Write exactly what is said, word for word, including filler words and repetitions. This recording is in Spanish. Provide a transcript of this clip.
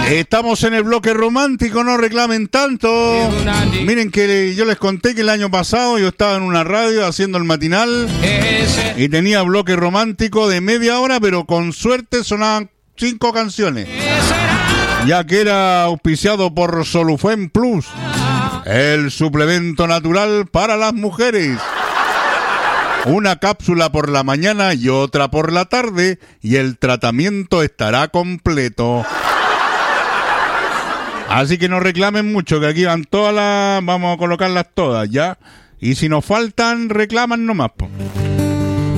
Estamos en el bloque romántico, no reclamen tanto. Miren que yo les conté que el año pasado yo estaba en una radio haciendo el matinal y tenía bloque romántico de media hora, pero con suerte sonaban cinco canciones, ya que era auspiciado por Solufen Plus, el suplemento natural para las mujeres. Una cápsula por la mañana y otra por la tarde y el tratamiento estará completo. Así que no reclamen mucho, que aquí van todas las... Vamos a colocarlas todas, ¿ya? Y si nos faltan, reclaman nomás, po.